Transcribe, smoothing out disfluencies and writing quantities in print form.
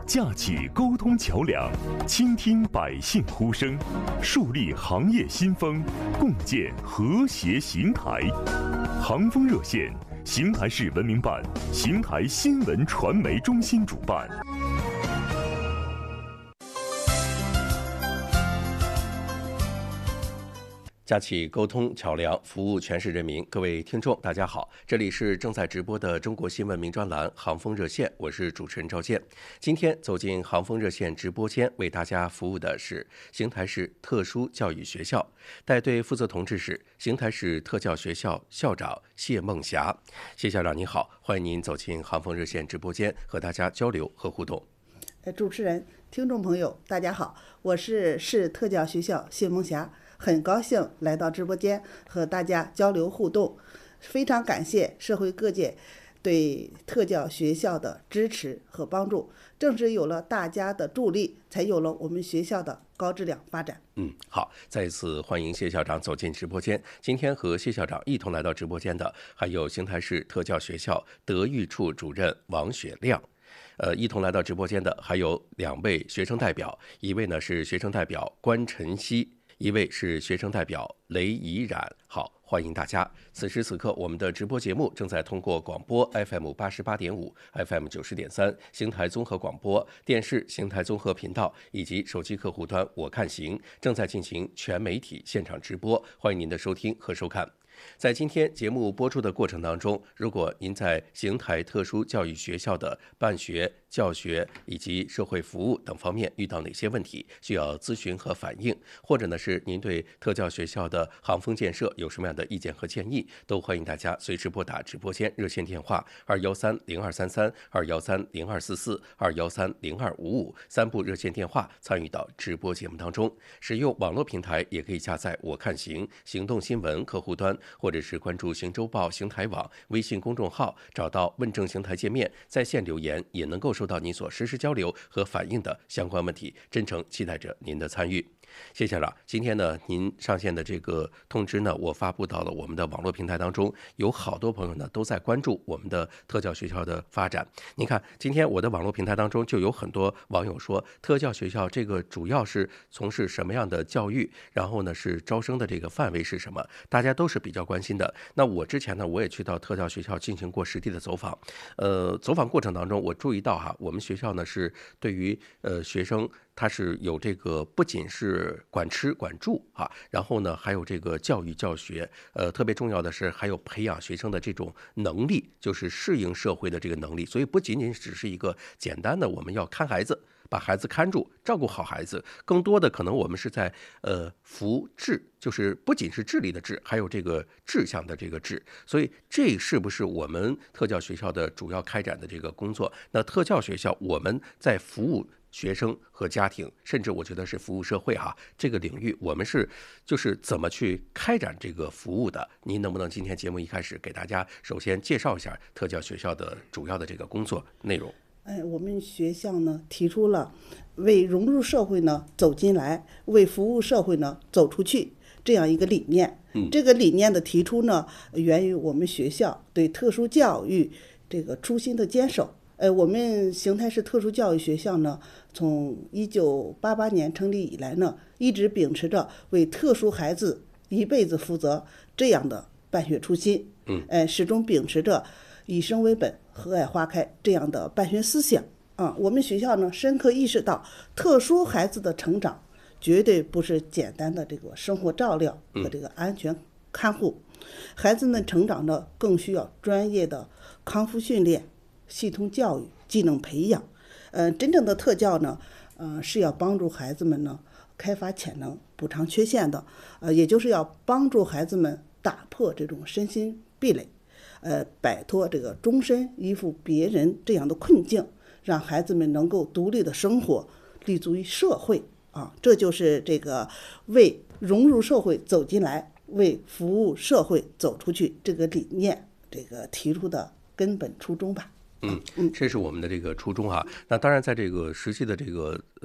架起沟通桥梁，倾听百姓呼声，树立行业新风，共建和谐邢台。航风热线，邢台市文明办、邢台新闻传媒中心主办。 架起沟通桥梁，服务全市人民。各位听众，大家好，这里是正在直播的中国新闻名专栏《航风热线》，我是主持人赵健。今天走进航风热线直播间，为大家服务的是邢台市特殊教育学校，带队负责同志是邢台市特教学校校长谢梦霞。谢校长您好，欢迎您走进航风热线直播间，和大家交流和互动。 主持人、听众朋友，大家好，我是市特教学校谢梦霞。很高兴来到直播间和大家交流互动，非常感谢社会各界对特教学校的支持和帮助，正是有了大家的助力，才有了我们学校的高质量发展。 好，再一次欢迎谢校长走进直播间。今天和谢校长一同来到直播间的还有邢台市特教学校德育处主任王雪亮。一同来到直播间的还有2位学生代表，一位呢是学生代表关晨曦，一位是学生代表雷怡冉。好，欢迎大家。此时此刻，我们的直播节目正在通过广播 FM 88.5、FM 90.3、邢台综合广播电视邢台综合频道以及手机客户端我看行正在进行全媒体现场直播，欢迎您的收听和收看。在今天节目播出的过程当中，如果您在邢台特殊教育学校的办学、教学以及社会服务等方面遇到哪些问题需要咨询和反映，或者呢是您对特教学校的航风建设有什么样的意见和建议，都欢迎大家随时拨打直播间热线电话2130233、2130244、21302553部热线电话参与到直播节目当中。使用网络平台也可以下载我看行行动新闻客户端，或者是关注行周报邢台网微信公众号，找到问政邢台界面，在线留言也能够收到您所实时交流和反映的相关问题，真诚期待着您的参与。谢校长，今天呢，您上线的这个通知呢，我发布到了我们的网络平台当中，有好多朋友呢都在关注我们的特教学校的发展。您看，今天我的网络平台当中就有很多网友说，特教学校这个主要是从事什么样的教育，然后呢是招生的这个范围是什么，大家都是比较关心的。那我之前呢，我也去到特教学校进行过实地的走访，走访过程当中，我注意到我们学校呢是对于学生。它是有这个不仅是管吃管住然后呢还有这个教育教学，特别重要的是还有培养学生的这种能力，就是适应社会的这个能力。所以不仅仅只是一个简单的我们要看孩子，把孩子看住，照顾好孩子，更多的可能我们是在扶智，就是不仅是智力的智，还有这个志向的这个志。所以这是不是我们特教学校的主要开展的这个工作？那特教学校我们在服务学生和家庭，甚至我觉得是服务社会这个领域，我们就是怎么去开展这个服务的？您能不能今天节目一开始给大家首先介绍一下特教学校的主要的这个工作内容？ 我们学校呢提出了为融入社会呢走进来，为服务社会呢走出去这样一个理念。这个理念的提出呢，源于我们学校对特殊教育这个初心的坚守。我们邢台市特殊教育学校呢，从1988年成立以来呢，一直秉持着为特殊孩子一辈子负责这样的办学初心。始终秉持着以生为本、和蔼花开这样的办学思想。我们学校呢，深刻意识到特殊孩子的成长绝对不是简单的这个生活照料和这个安全看护，孩子们成长呢更需要专业的康复训练、系统教育、技能培养。真正的特教呢，是要帮助孩子们呢开发潜能、补偿缺陷的，也就是要帮助孩子们打破这种身心壁垒，摆脱这个终身依附别人这样的困境，让孩子们能够独立的生活，立足于社会这就是这个为融入社会走进来，为服务社会走出去这个理念，这个提出的根本初衷吧。 这是我们的这个初衷那当然，在这个实际的这个